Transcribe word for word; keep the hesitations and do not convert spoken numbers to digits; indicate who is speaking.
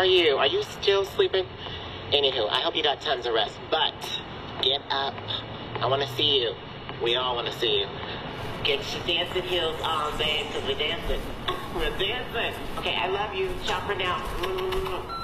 Speaker 1: are you? Are you still sleeping? Anywho, I hope you got tons of rest, but get up. I want to see you. We all want to see you. Get your dancing heels on, babe, because we're dancing. We're dancing. Okay, I love you. Ciao for now.